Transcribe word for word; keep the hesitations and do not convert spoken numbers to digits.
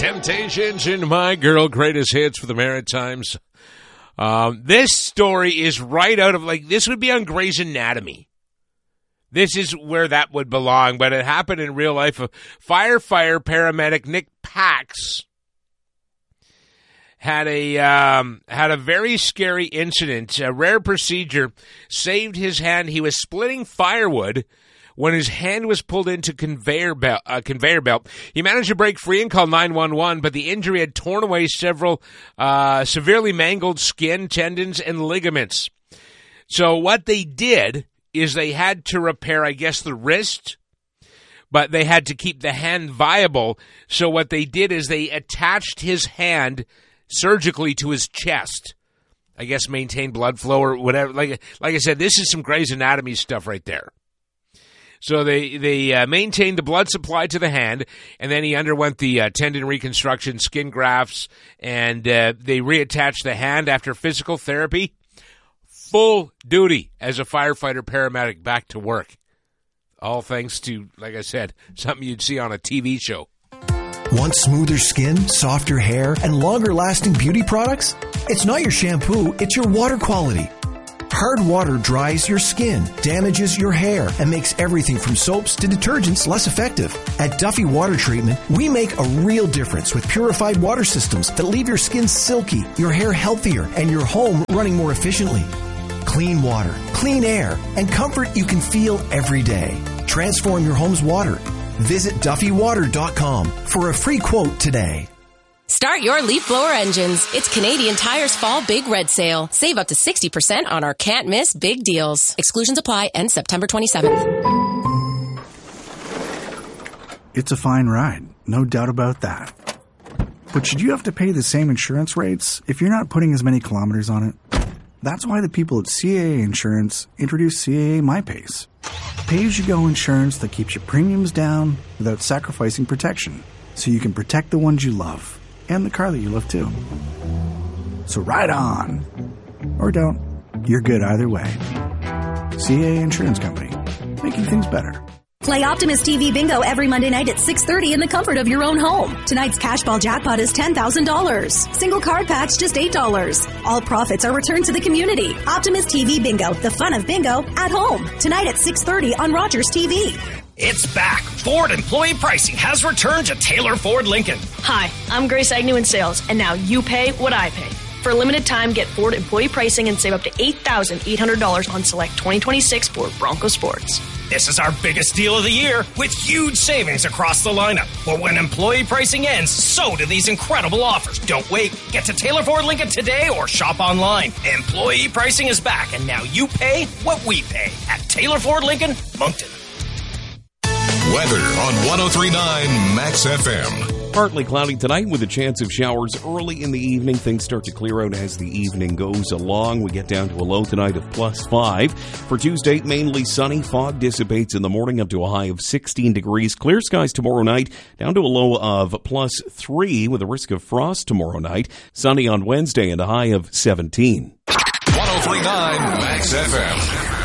Temptations and My Girl, greatest hits for the Maritimes. Um, this story is right out of, like, this would be on Grey's Anatomy. This is where that would belong, but it happened in real life. A firefighter paramedic Nick Pax had a um, had a very scary incident. A rare procedure saved his hand. He was splitting firewood when his hand was pulled into conveyor belt. Uh, conveyor belt. He managed to break free and call nine one one, but the injury had torn away several uh, severely mangled skin, tendons, and ligaments. So what they did is they had to repair, I guess, the wrist, but they had to keep the hand viable. So what they did is they attached his hand surgically to his chest. I guess maintain blood flow or whatever. Like, like I said, this is some Grey's Anatomy stuff right there. So they, they uh, maintained the blood supply to the hand, and then he underwent the uh, tendon reconstruction, skin grafts, and uh, they reattached the hand after physical therapy. Full duty as a firefighter paramedic, back to work. All thanks to, like I said, something you'd see on a T V show. Want smoother skin, softer hair, and longer-lasting beauty products? It's not your shampoo, it's your water quality. Hard water dries your skin, damages your hair, and makes everything from soaps to detergents less effective. At Duffy Water Treatment, we make a real difference with purified water systems that leave your skin silky, your hair healthier, and your home running more efficiently. Clean water, clean air, and comfort you can feel every day. Transform your home's water. Visit Duffy Water dot com for a free quote today. Start your leaf blower engines. It's Canadian Tire's Fall Big Red Sale. Save up to sixty percent on our can't miss big deals. Exclusions apply. End September twenty-seventh. It's a fine ride, no doubt about that. But should you have to pay the same insurance rates if you're not putting as many kilometers on it? That's why the people at C A A Insurance introduced C A A MyPace. Pay-as-you-go insurance that keeps your premiums down without sacrificing protection, so you can protect the ones you love and the car that you love too. So ride on. Or don't. You're good either way. C A A Insurance Company. Making things better. Play Optimus T V Bingo every Monday night at six thirty in the comfort of your own home. Tonight's cash ball jackpot is ten thousand dollars. Single card packs just eight dollars. All profits are returned to the community. Optimus T V Bingo, the fun of bingo at home. Tonight at six thirty on Rogers T V. It's back. Ford employee pricing has returned to Taylor Ford Lincoln. Hi, I'm Grace Agnew in sales, and now you pay what I pay. For a limited time, get Ford employee pricing and save up to eight thousand eight hundred dollars on select twenty twenty-six Ford Bronco Sports. This is our biggest deal of the year with huge savings across the lineup. But when employee pricing ends, so do these incredible offers. Don't wait. Get to Taylor Ford Lincoln today or shop online. Employee pricing is back, and now you pay what we pay at Taylor Ford Lincoln, Moncton. Weather on one oh three point nine Max F M. Partly cloudy tonight with a chance of showers early in the evening. Things start to clear out as the evening goes along. We get down to a low tonight of plus five. For Tuesday, mainly sunny. Fog dissipates in the morning up to a high of sixteen degrees. Clear skies tomorrow night down to a low of plus three with a risk of frost tomorrow night. Sunny on Wednesday and a high of seventeen. one oh three point nine Max F M.